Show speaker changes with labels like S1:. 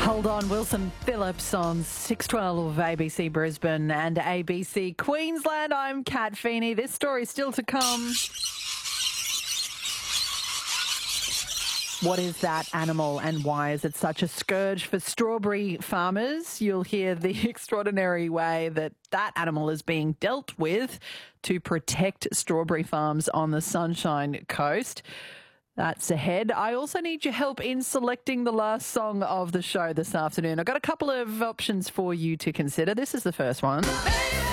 S1: Hold on, Wilson Phillips on 612 ABC Brisbane and ABC Queensland. I'm Kat Feeney. This story still to come. What is that animal and why is it such a scourge for strawberry farmers? You'll hear the extraordinary way that that animal is being dealt with to protect strawberry farms on the Sunshine Coast. That's ahead. I also need your help in selecting the last song of the show this afternoon. I've got a couple of options for you to consider. This is the first one.